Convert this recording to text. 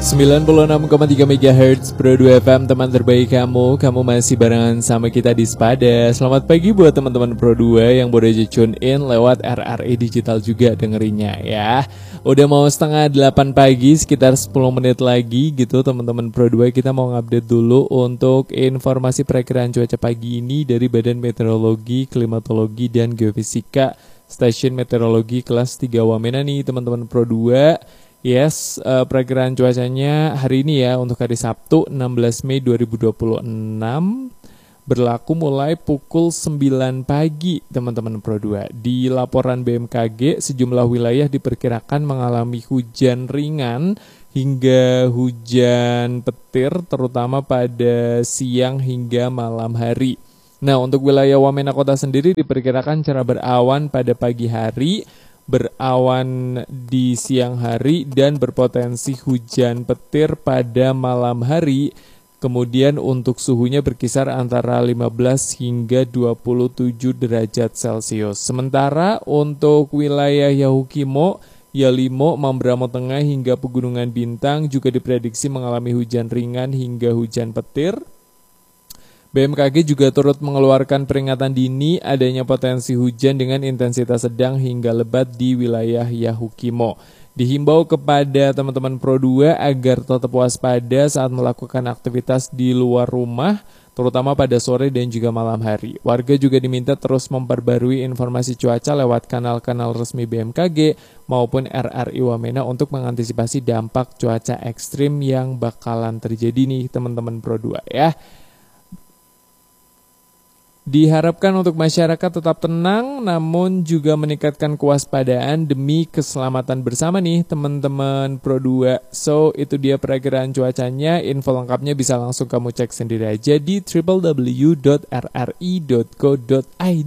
96,3 MHz Pro 2 FM, teman terbaik kamu. Kamu masih barengan sama kita di Sepada. Selamat pagi buat teman-teman Pro 2 yang baru aja tune in lewat RRI Digital juga dengerinnya ya. Udah mau setengah 8 pagi, sekitar 10 menit lagi gitu teman-teman Pro 2. Kita mau ngupdate dulu untuk informasi perakiraan cuaca pagi ini dari Badan Meteorologi, Klimatologi, dan Geofisika Stasiun Meteorologi kelas 3 Wamena nih teman-teman Pro 2. Yes, perakiraan cuacanya hari ini ya untuk hari Sabtu 16 Mei 2026 berlaku mulai pukul 9 pagi teman-teman Pro 2. Di laporan BMKG sejumlah wilayah diperkirakan mengalami hujan ringan hingga hujan petir terutama pada siang hingga malam hari. Nah, untuk wilayah Wamena Kota sendiri diperkirakan cerah berawan pada pagi hari, berawan di siang hari, dan berpotensi hujan petir pada malam hari. Kemudian untuk suhunya berkisar antara 15 hingga 27 derajat Celcius. Sementara untuk wilayah Yahukimo, Yalimo, Mamberamo Tengah hingga Pegunungan Bintang juga diprediksi mengalami hujan ringan hingga hujan petir. BMKG juga turut mengeluarkan peringatan dini adanya potensi hujan dengan intensitas sedang hingga lebat di wilayah Yahukimo. Dihimbau kepada teman-teman Pro 2 agar tetap waspada saat melakukan aktivitas di luar rumah, terutama pada sore dan juga malam hari. Warga juga diminta terus memperbarui informasi cuaca lewat kanal-kanal resmi BMKG maupun RRI Wamena untuk mengantisipasi dampak cuaca ekstrim yang bakalan terjadi nih teman-teman Pro 2 ya. Diharapkan untuk masyarakat tetap tenang namun juga meningkatkan kewaspadaan demi keselamatan bersama nih teman-teman Pro 2. So itu dia perakiraan cuacanya, info lengkapnya bisa langsung kamu cek sendiri aja di www.rri.co.id.